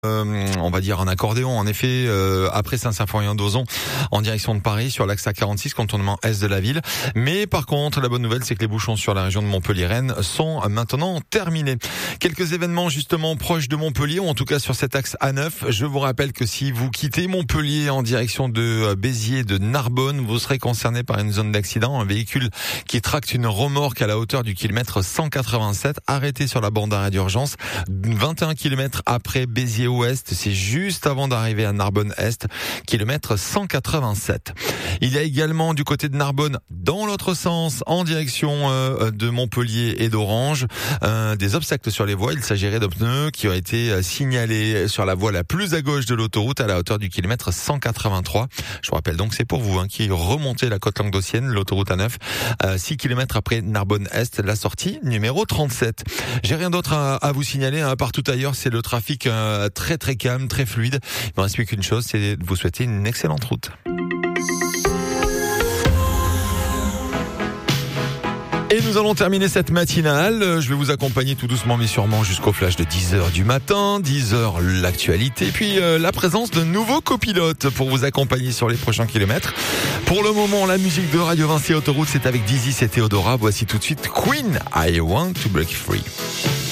On va dire un accordéon en effet après Saint-Symphorien-d'Ozon en direction de Paris sur l'axe A46 contournement est de la ville. Mais par contre la bonne nouvelle c'est que les bouchons sur la région de Montpellier-Rennes sont maintenant terminés. Quelques événements justement proches de Montpellier ou en tout cas sur cet axe A9. Je vous rappelle que si vous quittez Montpellier en direction de Béziers, de Narbonne, vous serez concerné par une zone d'accident. Un véhicule qui tracte une remorque à la hauteur du kilomètre 187 arrêté sur la bande d'arrêt d'urgence 21 km après Béziers Ouest, c'est juste avant d'arriver à Narbonne-Est, kilomètre 187. Il y a également du côté de Narbonne, dans l'autre sens, en direction de Montpellier et d'Orange, des obstacles sur les voies. Il s'agirait de pneus qui ont été signalés sur la voie la plus à gauche de l'autoroute à la hauteur du kilomètre 183. Je vous rappelle donc c'est pour vous qui remontez la côte languedocienne, l'autoroute A9, 6 km après Narbonne-Est, la sortie numéro 37. J'ai rien d'autre à vous signaler, partout ailleurs c'est le trafic très très calme, très fluide. Il ne reste plus qu'une chose, c'est de vous souhaiter une excellente route. Et nous allons terminer cette matinale. Je vais vous accompagner tout doucement mais sûrement jusqu'au flash de 10h du matin. 10h l'actualité. Puis la présence de nouveaux copilotes pour vous accompagner sur les prochains kilomètres. Pour le moment, la musique de Radio Vinci Autoroute, c'est avec Dizzy et Théodora. Voici tout de suite Queen, I Want to Break Free.